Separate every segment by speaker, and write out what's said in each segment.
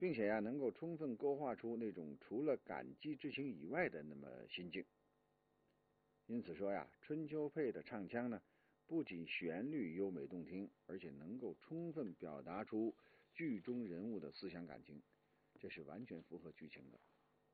Speaker 1: 并且能够充分勾画出那种除了感激之情以外的那么心境。因此说春秋配的唱腔呢，不仅旋律优美动听，而且能够充分表达出剧中人物的思想感情，这是完全符合剧情的。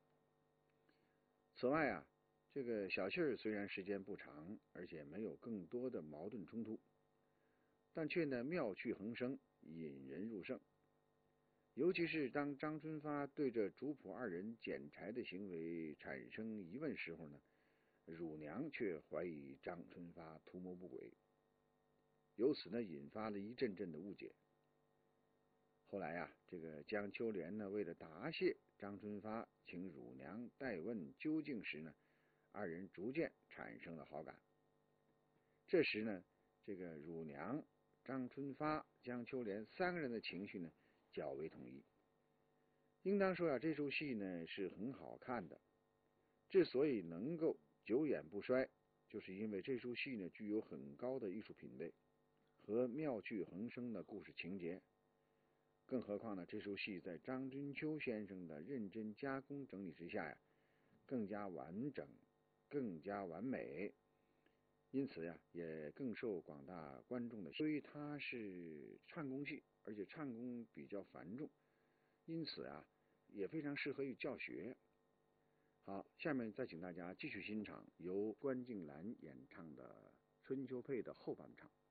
Speaker 1: 此外这个小戏虽然时间不长，而且没有更多的矛盾冲突，但却妙趣横生，引人入胜。尤其是当张春发对着主仆二人捡柴的行为产生疑问时候呢，乳娘却怀疑张春发图谋不轨，由此引发了一阵阵的误解。后来这个江秋莲呢，为了答谢张春发请乳娘代问究竟时呢，二人逐渐产生了好感。这时呢，这个乳娘、张春发、江秋莲三个人的情绪呢较为统一。应当说这出戏呢是很好看的，之所以能够久演不衰，就是因为这出戏呢具有很高的艺术品味和妙趣横生的故事情节。更何况呢，这出戏在张君秋先生的认真加工整理之下更加完整，更加完美，因此也更受广大观众的喜欢。由于它是唱功戏，而且唱功比较繁重，因此也非常适合于教学。好，下面再请大家继续欣赏由关静兰演唱的《春秋配》的后半场。